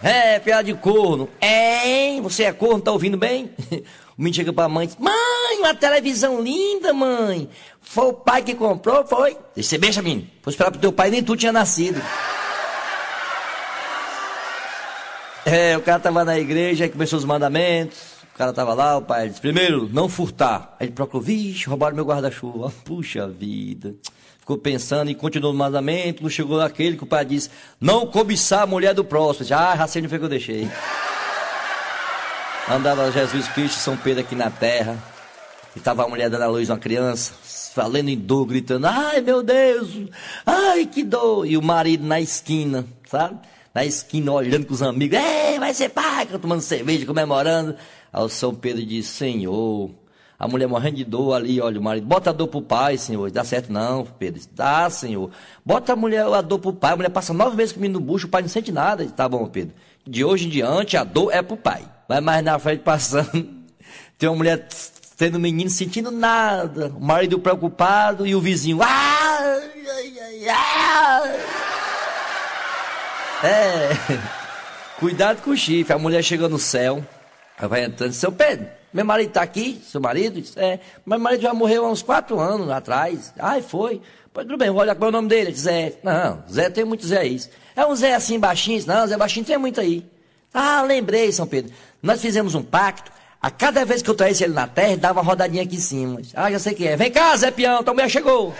É, piada de corno. Hein? Você é corno, tá ouvindo bem? O menino chega pra mãe e diz: mãe, uma televisão linda, mãe. Foi o pai que comprou, foi? Deixa você beijar, menino. Foi esperar pro teu pai, nem tu tinha nascido. É, o cara tava na igreja, aí começou os mandamentos. O cara tava lá, o pai disse: primeiro, não furtar. Aí ele procurou: vixe, roubaram meu guarda-chuva. Puxa vida. Ficou pensando e continuou o mandamento. Não chegou naquele que o pai disse: não cobiçar a mulher do próximo. Ah, racine foi que eu deixei. Andava Jesus Cristo e São Pedro aqui na terra. E tava a mulher dando a luz a uma criança, falando em dor, gritando: ai meu Deus, ai que dor. E o marido na esquina, sabe? Na esquina olhando com os amigos: ei, vai ser pai, tomando cerveja, comemorando. Aí o São Pedro disse: Senhor, a mulher morrendo de dor ali, olha o marido: bota a dor pro pai, Senhor. Dá certo não, Pedro. Dá, Senhor. Bota a dor pro pai. A mulher passa 9 meses comigo no bucho, o pai não sente nada. Tá bom, Pedro. De hoje em diante a dor é pro pai. Vai mais na frente passando, tem uma mulher tendo menino, sentindo nada. O marido preocupado e o vizinho: ai, ai, ai, ai. É, cuidado com o chifre. A mulher chega no céu, ela vai entrando: seu Pedro, meu marido tá aqui? Seu marido? É, meu marido já morreu há uns 4 anos atrás. Ai, foi? Pois tudo bem, vou olhar qual é o nome dele. Zé. Não, Zé tem muito Zé aí. É um Zé assim baixinho? Não, Zé baixinho tem muito aí. Ah, lembrei, São Pedro. Nós fizemos um pacto. A cada vez que eu traísse ele na terra, ele dava uma rodadinha aqui em cima. Ah, já sei que é. Vem cá, Zé Peão, tua mulher chegou.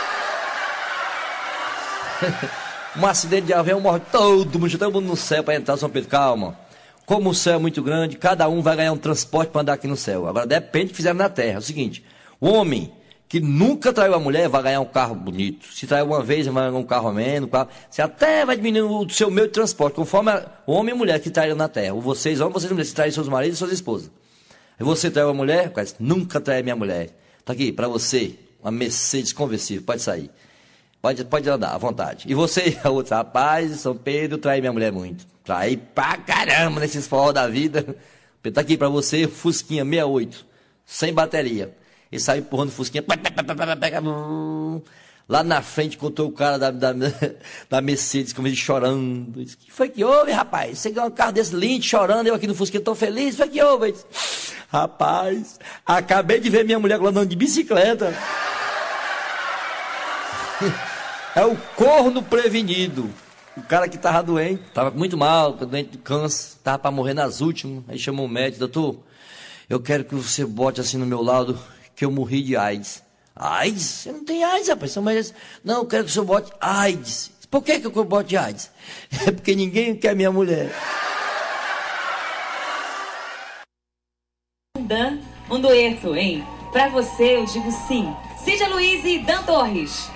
Um acidente de avião, morre todo mundo no céu para entrar. São Pedro: calma. Como o céu é muito grande, cada um vai ganhar um transporte para andar aqui no céu. Agora depende do que fizeram na terra. É o seguinte: o homem que nunca traiu a mulher vai ganhar um carro bonito. Se traiu uma vez, vai ganhar um carro a menos. Você até vai diminuir o seu meio de transporte, conforme o homem e a mulher que traíram na terra. Ou vocês, homens, vocês mulheres, se traem seus maridos e suas esposas. E você traiu a mulher? Nunca trai minha mulher. Tá aqui, para você, uma Mercedes conversível, pode sair. Pode andar, à vontade. E você, a outra: rapaz, São Pedro, trai minha mulher muito. Trai pra caramba nesses forró da vida. Tá aqui pra você, Fusquinha 68, sem bateria. Ele saiu empurrando o Fusquinha. Lá na frente, encontrou o cara da Mercedes, como ele chorando. Disse: que foi que houve, rapaz? Você ganhou um carro desse lindo, chorando, eu aqui no Fusquinha tão feliz. Foi que houve? Disse: rapaz, acabei de ver minha mulher andando de bicicleta. É o corno prevenido. O cara que tava doente, tava muito mal, doente de câncer, tava para morrer nas últimas. Aí chamou o médico: doutor, eu quero que você bote assim no meu lado que eu morri de AIDS. AIDS? Você não tem AIDS, rapaz. Não, eu quero que o senhor bote AIDS. Por que eu bote AIDS? É porque ninguém quer minha mulher. Um dueto, hein? Pra você eu digo sim. Cíndia Luiz e Dan Torres.